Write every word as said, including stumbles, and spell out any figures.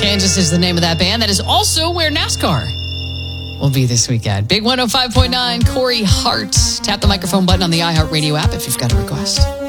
Kansas is the name of that band. That is also where NASCAR will be this weekend. Big one oh five point nine, Corey Hart. Tap the microphone button on the iHeartRadio app if you've got a request.